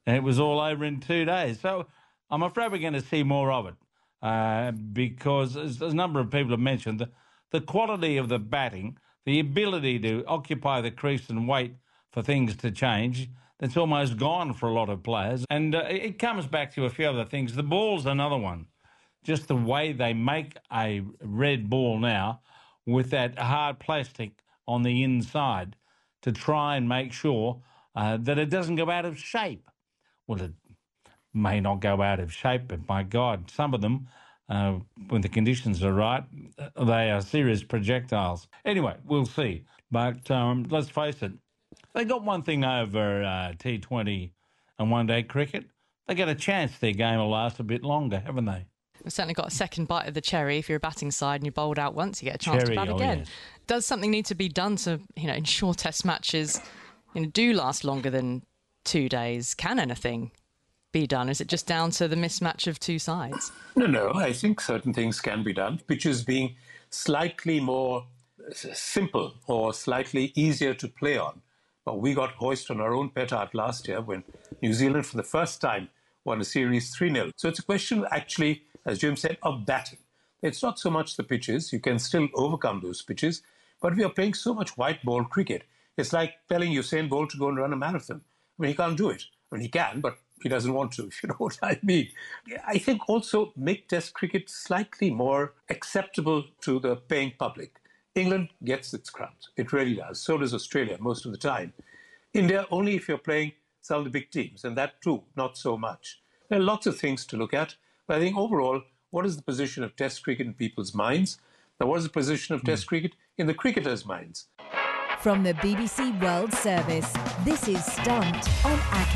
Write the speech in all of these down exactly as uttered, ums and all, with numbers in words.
and it was all over in two days. So I'm afraid we're going to see more of it uh, because, as a number of people have mentioned, the, the quality of the batting, the ability to occupy the crease and wait for things to change, that's almost gone for a lot of players. And uh, it comes back to a few other things. The ball's another one. Just the way they make a red ball now with that hard plastic on the inside to try and make sure uh, that it doesn't go out of shape. Well, it may not go out of shape, but my God, some of them, uh, when the conditions are right, they are serious projectiles. Anyway, we'll see. But um, let's face it, they got one thing over uh, T twenty and one-day cricket. They get a chance their game will last a bit longer, haven't they? We've certainly got a second bite of the cherry. If you're a batting side and you're bowled out once, you get a chance Cherry, to bat oh, again. yes. Does something need to be done to, you know, ensure Test matches, you know, do last longer than two days? Can anything be done? Is it just down to the mismatch of two sides? No, no. I think certain things can be done. Pitches being slightly more simple or slightly easier to play on. But we got hoisted on our own petard last year when New Zealand, for the first time, won a series three nil. So it's a question, actually, as Jim said, of batting. It's not so much the pitches. You can still overcome those pitches. But we are playing so much white ball cricket. It's like telling Usain Bolt to go and run a marathon. I mean, he can't do it. I mean, he can, but he doesn't want to, if you know what I mean. I think also make Test cricket slightly more acceptable to the paying public. England gets its crowds. It really does. So does Australia most of the time. India, only if you're playing some of the big teams, and that too, not so much. There are lots of things to look at. But I think overall, what is the position of Test cricket in people's minds? Now, what is the position of mm. Test cricket in the cricketers' minds? From the B B C World Service, this is Stumped on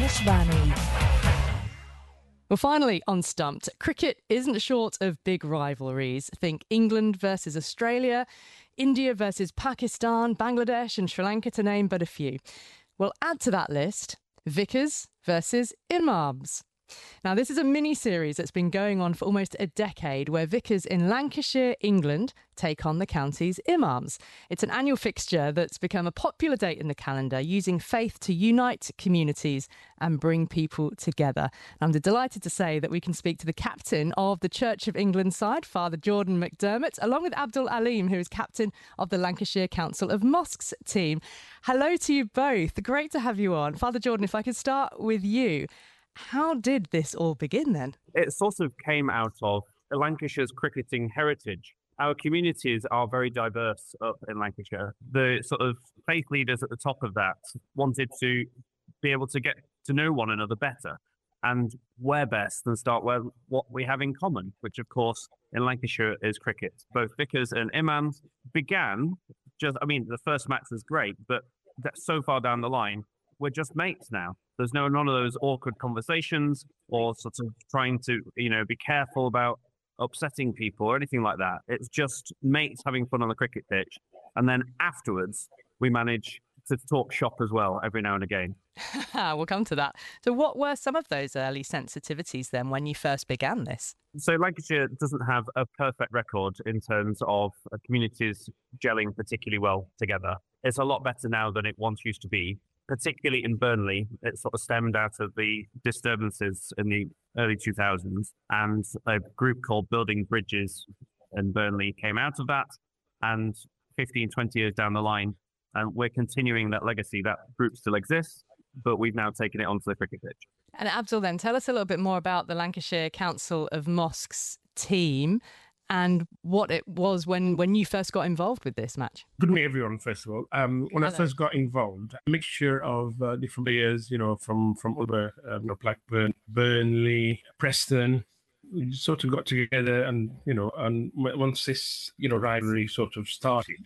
Akashvani. Well, finally, on Stumped, cricket isn't short of big rivalries. Think England versus Australia, India versus Pakistan, Bangladesh and Sri Lanka, to name but a few. We'll add to that list Vickers versus Imams. Now, this is a mini-series that's been going on for almost a decade where Vickers in Lancashire, England, take on the county's Imams. It's an annual fixture that's become a popular date in the calendar, using faith to unite communities and bring people together. I'm delighted to say that we can speak to the captain of the Church of England side, Father Jordan McDermott, along with Abdul Aleem, who is captain of the Lancashire Council of Mosques team. Hello to you both. Great to have you on. Father Jordan, if I could start with you. How did this all begin then? It sort of came out of Lancashire's cricketing heritage. Our communities are very diverse up in Lancashire. The sort of faith leaders at the top of that wanted to be able to get to know one another better. And where best than start where what we have in common, which of course in Lancashire is cricket. Both Vickers and Imams began just, I mean, the first match was great, but that's so far down the line, we're just mates now. There's no none of those awkward conversations or sort of trying to, you know, be careful about upsetting people or anything like that. It's just mates having fun on the cricket pitch. And then afterwards, we manage to talk shop as well every now and again. We'll come to that. So what were some of those early sensitivities then when you first began this? So Lancashire doesn't have a perfect record in terms of communities gelling particularly well together. It's a lot better now than it once used to be. Particularly in Burnley, it sort of stemmed out of the disturbances in the early two thousands, and a group called Building Bridges in Burnley came out of that, and fifteen, twenty years down the line, and we're continuing that legacy. That group still exists, but we've now taken it onto the cricket pitch. And Abdul, then, tell us a little bit more about the Lancashire Council of Mosques team and what it was when, when you first got involved with this match. Good morning, everyone, first of all. Um, when Hello. I first got involved, a mixture of uh, different players, you know, from, from other, uh, you know, Blackburn, Burnley, Preston. We sort of got together and, you know, and once this, you know, rivalry sort of started,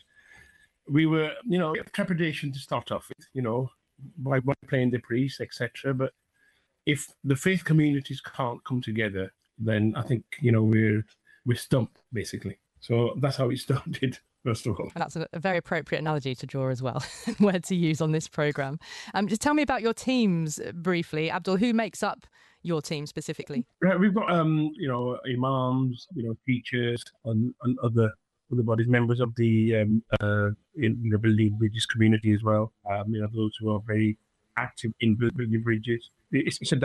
we were, you know, trepidation to start off with, you know, by, by playing the priest, et cetera. But if the faith communities can't come together, then I think, you know, we're we're stumped, basically. So that's how it started, first of all. And that's a, a very appropriate analogy to draw as well, word to use on this programme. Um, just tell me about your teams briefly. Abdul, who makes up your team specifically? Right, we've got, um, you know, imams, you know, teachers, and, and other other bodies, members of the um, uh, in, you know, building bridges community as well. Um, you know, those who are very active in building bridges. It's, it's a